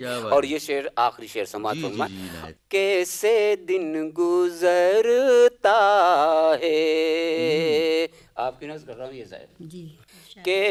और ये शेर, आखिरी शेर समाज जी, जी, फरमाए, जी, इनायत। कैसे दिन गुजरता है, आपकी नज़र कर रहा हूँ ये शायर जी के